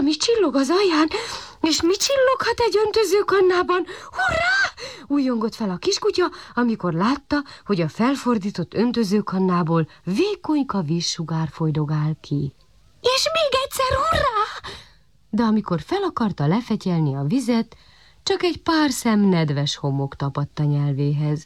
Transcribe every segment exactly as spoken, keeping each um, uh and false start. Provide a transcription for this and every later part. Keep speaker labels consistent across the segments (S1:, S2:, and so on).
S1: valami csillog az alján, és mi csilloghat egy öntözőkannában? Hurrá! Újjongott fel a kiskutya, amikor látta, hogy a felfordított öntözőkannából vékonyka vízsugár folydogál ki. És még egyszer hurrá! De amikor fel akarta lefetyelni a vizet, csak egy pár szem nedves homok tapadt a nyelvéhez.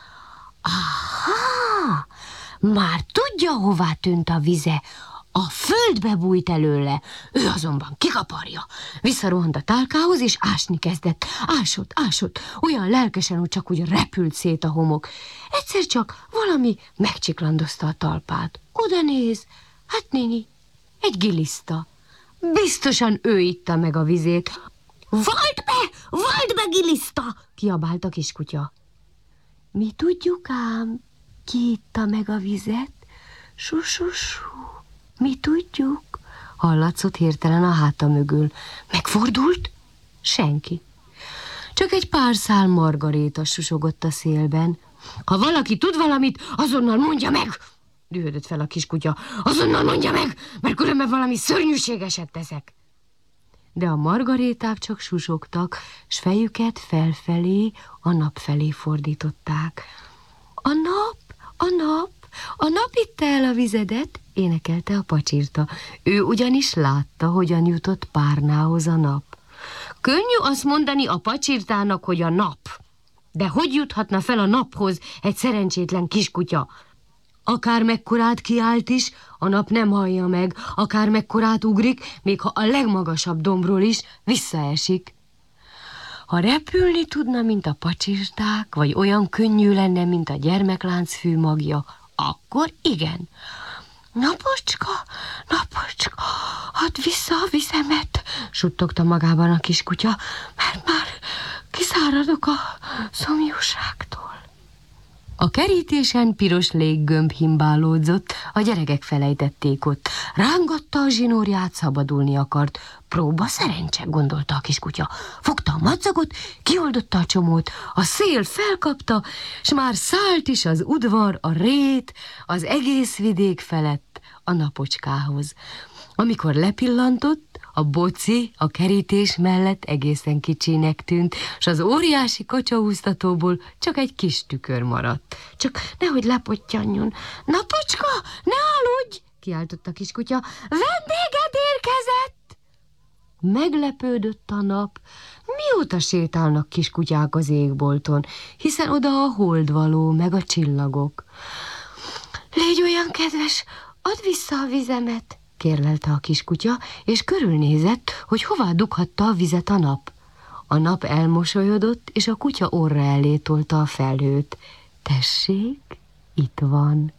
S1: Aha! Már tudja, hová tűnt a vize. A földbe bújt előle, ő azonban kikaparja. Visszarohant a tálkához, és ásni kezdett. Ásott, ásott, olyan lelkesen, hogy csak úgy repült szét a homok. Egyszer csak valami megcsiklandozta a talpát. Oda néz, hát néni, egy giliszta. Biztosan ő itta meg a vizét. Vald be, vald be, giliszta! Kiabált a kiskutya. Mi tudjuk ám, ki itta meg a vizet? Su-su-su. Mi tudjuk? Hallatszott hirtelen a háta mögül. Megfordult? Senki. Csak egy pár szál margaréta susogott a szélben. Ha valaki tud valamit, azonnal mondja meg! Dühödött fel a kiskutya. Azonnal mondja meg, mert különben valami szörnyűségeset teszek. De a margaréták csak susogtak, s fejüket felfelé, a nap felé fordították. A nap, a nap, a nap itta el a vizedet, énekelte a pacsirta. Ő ugyanis látta, hogyan jutott párnához a nap. Könnyű azt mondani a pacsirtának, hogy a nap. De hogy juthatna fel a naphoz egy szerencsétlen kiskutya? Akár mekkorát kiált is, a nap nem hallja meg, akár mekkorát ugrik, még ha a legmagasabb dombról is visszaesik. Ha repülni tudna, mint a pacsirták, vagy olyan könnyű lenne, mint a gyermekláncfű magja, akkor igen. Napocska, napocska, add vissza a vizemet, suttogta magában a kiskutya, mert már kiszáradok a szomjúságtól. A kerítésen piros léggömb himbálódzott, a gyerekek felejtették ott. Rángatta a zsinórját, szabadulni akart. Próba szerencse, gondolta a kiskutya. Fogta a madzagot, kioldotta a csomót, a szél felkapta, s már szállt is az udvar, a rét, az egész vidék felett a napocskához. Amikor lepillantott, a boci a kerítés mellett egészen kicsinek tűnt, s az óriási kacsaúztatóból csak egy kis tükör maradt. Csak nehogy lepottyanjon. Napocska, ne aludj! Kiáltott a kiskutya. Vendéged érkezett! Meglepődött a nap. Mióta sétálnak kiskutyák az égbolton, hiszen oda a hold való, meg a csillagok. Légy olyan kedves, add vissza a vizemet, kérlelte a kiskutya, és körülnézett, hogy hová dughatta a vizet a nap. A nap elmosolyodott, és a kutya orra elé tolta a felhőt. Tessék, itt van.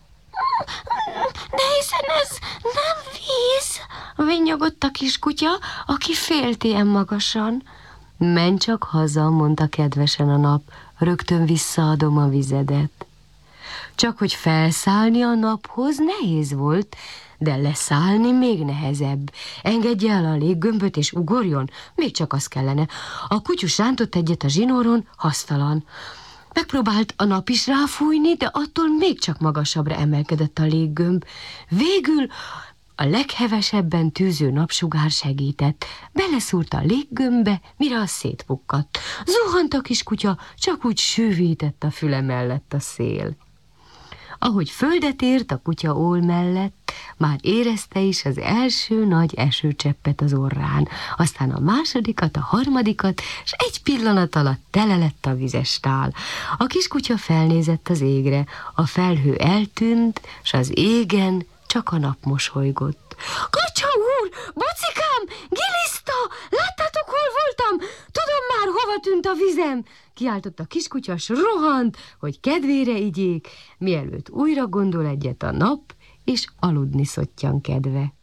S1: De hiszen ez nem víz, vinnyogott a kiskutya, aki félt ilyen magasan. Menj csak haza, mondta kedvesen a nap, rögtön visszaadom a vizedet. Csak hogy felszállni a naphoz nehéz volt, de leszállni még nehezebb. Engedje el a léggömböt és ugorjon, még csak az kellene. A kutyus rántott egyet a zsinóron, hasztalan. Megpróbált a nap is ráfújni, de attól még csak magasabbra emelkedett a léggömb. Végül a leghevesebben tűző napsugár segített. Beleszúrt a léggömbbe, mire az szétpukkadt. Zuhant a kiskutya, csak úgy sűvített a füle mellett a szél. Ahogy földet ért a kutya ól mellett, már érezte is az első nagy esőcseppet az orrán, aztán a másodikat, a harmadikat, és egy pillanat alatt tele lett a vizes tál. A kiskutya felnézett az égre, a felhő eltűnt, s az égen csak a nap mosolygott. Kacsa úr, bocikám, giliszta, láttátok, hol voltam? Tudom már, hova tűnt a vizem, kiáltott a kiskutya, s rohant, hogy kedvére igyék, mielőtt újra gondol egyet a nap, és aludni szottyan kedve.